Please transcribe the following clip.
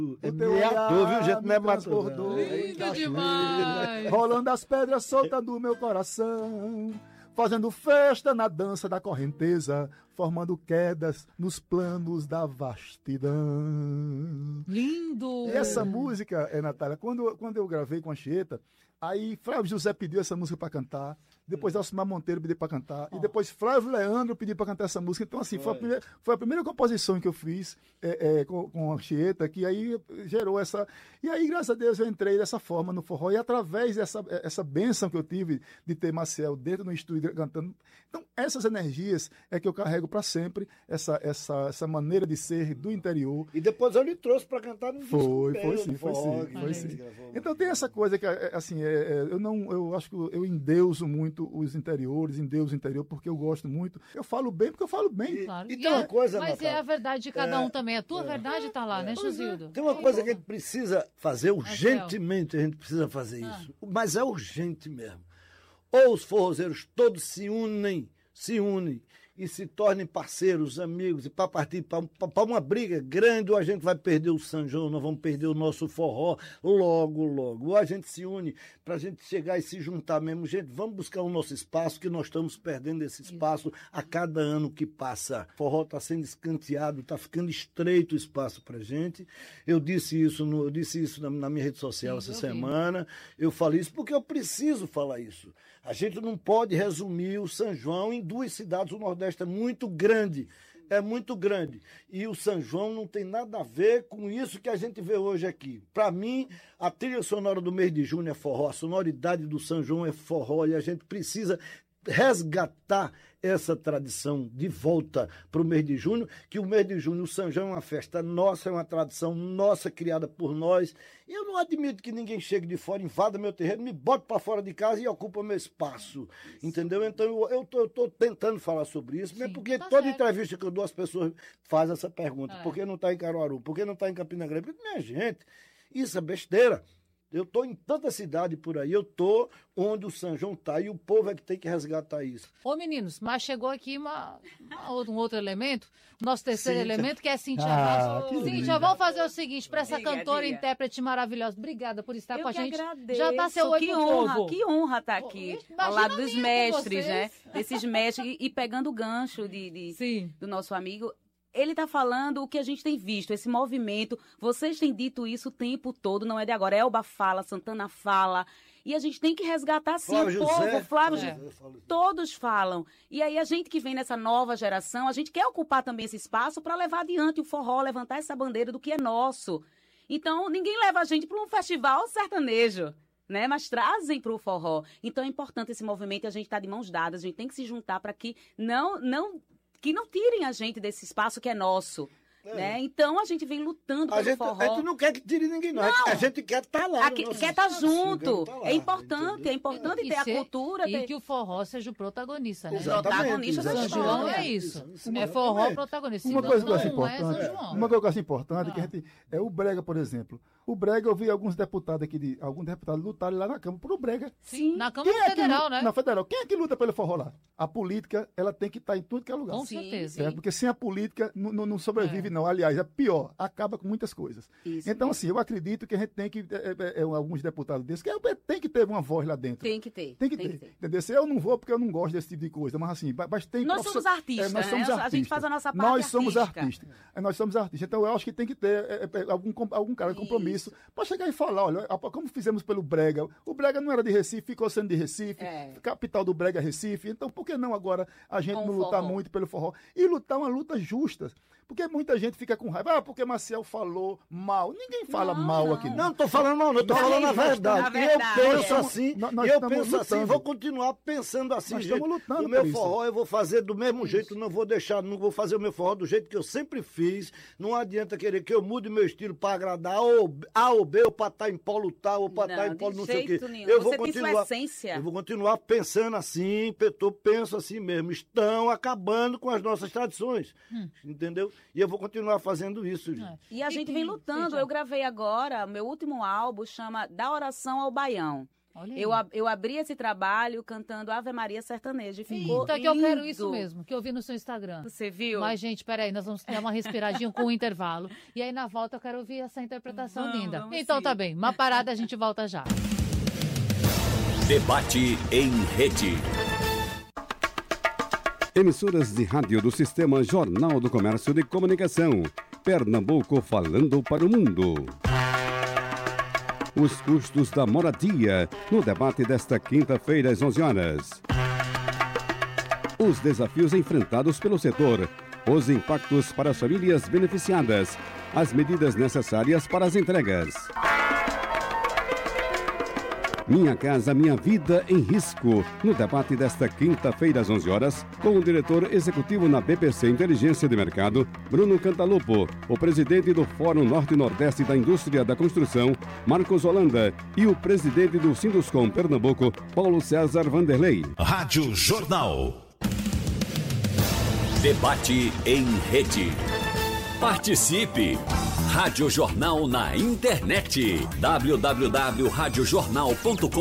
É meador, viu, gente? Não é mais bordou. Lindo demais. Rolando as pedras soltas do meu coração, fazendo festa na dança da correnteza, formando quedas nos planos da vastidão. Lindo. E essa música, Natália, quando eu gravei com a Anchieta, aí Flávio José pediu essa música para cantar, depois Alcimar Monteiro pediu para cantar, e depois Flávio Leandro pediu para cantar essa música. Então, assim, foi a primeira composição que eu fiz com a Anchieta, que aí gerou essa... E aí, graças a Deus, eu entrei dessa forma no forró, e através dessa bênção que eu tive de ter Maciel dentro do estúdio cantando. Então, essas energias é que eu carrego para sempre, essa maneira de ser do interior. E depois eu lhe trouxe para cantar no Foi forró, sim. Então tem essa coisa que, assim, eu acho que eu endeuso muito os interiores, endeuso o interior, porque eu gosto muito. Eu falo bem porque eu falo bem. Claro. E tem uma coisa, mas Natália, é a verdade de cada um também. A tua verdade está lá, né, Josildo? Tem uma coisa que a gente precisa fazer urgentemente, a gente precisa fazer isso. Mas é urgente mesmo. Ou os forrozeiros todos se unem e se tornem parceiros, amigos, e para partir para uma briga grande, ou a gente vai perder o São João, nós vamos perder o nosso forró logo. Ou a gente se une para a gente chegar e se juntar mesmo. Gente, vamos buscar o nosso espaço, que nós estamos perdendo esse espaço a cada ano que passa. O forró está sendo escanteado, está ficando estreito o espaço para a gente. Eu disse isso na minha rede social essa semana. Eu falei isso porque eu preciso falar isso. A gente não pode resumir o São João em 2 cidades. O Nordeste é muito grande. E o São João não tem nada a ver com isso que a gente vê hoje aqui. Para mim, a trilha sonora do mês de junho é forró, a sonoridade do São João é forró, e a gente precisa resgatar essa tradição de volta para o mês de junho, que o mês de junho, o São João é uma festa nossa, é uma tradição nossa, criada por nós. E eu não admito que ninguém chegue de fora, invada meu terreno, me bote para fora de casa e ocupa meu espaço, entendeu? Então eu tô tentando falar sobre isso, mesmo porque toda entrevista que eu dou, as pessoas fazem essa pergunta: por que não está em Caruaru? Por que não está em Campina Grande? Porque, minha gente, isso é besteira. Eu estou em tanta cidade por aí, eu estou onde o São João está, e o povo é que tem que resgatar isso. Ô, meninos, mas chegou aqui um outro elemento, nosso terceiro elemento, que é Cíntia Vaz. Cíntia, vamos fazer o seguinte, para essa cantora e intérprete maravilhosa. Obrigada por estar com a gente. Agradeço. Já está seu oi pro povo. Que honra estar aqui, ao lado dos mestres, né? Desses mestres, e pegando o gancho do nosso amigo. Ele está falando o que a gente tem visto, esse movimento. Vocês têm dito isso o tempo todo, não é de agora. Elba fala, Santana fala. E a gente tem que resgatar, sim, Flávio o povo. José, Flávio José. Todos falam. E aí a gente que vem nessa nova geração, a gente quer ocupar também esse espaço para levar adiante o forró, levantar essa bandeira do que é nosso. Então, ninguém leva a gente para um festival sertanejo, né? Mas trazem para o forró. Então é importante esse movimento, e a gente está de mãos dadas, a gente tem que se juntar para que não tirem a gente desse espaço que é nosso. Né? Então a gente vem lutando pelo forró. A gente não quer que tire ninguém, não. A gente quer estar lá. Quer estar junto. É importante ter a cultura. E que o forró seja o protagonista, né? O protagonista São João é isso. É forró protagonista. Uma coisa que eu acho importante, que a gente, o brega, por exemplo. O brega, eu vi alguns deputados aqui, alguns deputados lutarem lá na Câmara por o brega. Sim, na Câmara Federal, né? Na Federal. Quem é que luta pelo forró lá? A política, ela tem que estar em tudo que é lugar. Com certeza. Certo? Porque sem a política não sobrevive, não. Aliás, é pior, acaba com muitas coisas. Isso, então, assim, eu acredito que a gente tem que, alguns deputados desses, tem que ter uma voz lá dentro. Tem que ter. Entendeu? Se eu não vou porque eu não gosto desse tipo de coisa, mas assim, tem... Nós somos artistas, nós somos artistas. A gente faz a nossa parte Nós somos artistas. Então, eu acho que tem que ter algum cara de compromisso para chegar e falar, olha, como fizemos pelo brega. O brega não era de Recife, ficou sendo de Recife, capital do brega é Recife, então por que não agora a gente não lutar muito pelo forró? E lutar uma luta justa. Porque muita gente fica com raiva. Porque Maciel falou mal. Ninguém fala mal aqui. Não estou falando mal, não. Estou falando a verdade. Eu penso assim, vou continuar pensando assim. Nós estamos lutando. O meu forró eu vou fazer do mesmo jeito. Não vou fazer o meu forró do jeito que eu sempre fiz. Não adianta querer que eu mude meu estilo para agradar A ou B, ou para estar em polo tal, ou para estar em polo não sei o quê. Eu vou continuar. Eu vou continuar pensando assim. Penso assim mesmo. Estão acabando com as nossas tradições. Entendeu? E eu vou continuar fazendo isso, gente. E a gente vem lutando. Eu gravei agora, meu último álbum chama Da Oração ao Baião. Eu abri esse trabalho cantando Ave Maria Sertaneja e ficou que eu quero isso mesmo, que eu vi no seu Instagram. Você viu? Mas, gente, peraí, nós vamos dar uma respiradinha com o intervalo. E aí, na volta, eu quero ouvir essa interpretação linda. Então, tá bem. Uma parada, a gente volta já. Debate em rede. Emissoras de rádio do Sistema Jornal do Comércio de Comunicação. Pernambuco falando para o mundo. Os custos da moradia, no debate desta quinta-feira às 11 horas. Os desafios enfrentados pelo setor, os impactos para as famílias beneficiadas, as medidas necessárias para as entregas. Minha Casa Minha Vida em Risco, no debate desta quinta-feira às 11 horas, com o diretor executivo na BPC Inteligência de Mercado, Bruno Cantalupo, o presidente do Fórum Norte e Nordeste da Indústria da Construção, Marcos Holanda, e o presidente do Sinduscom Pernambuco, Paulo César Vanderlei. Rádio Jornal. Debate em rede. Participe! Rádio Jornal na internet. www.radiojornal.com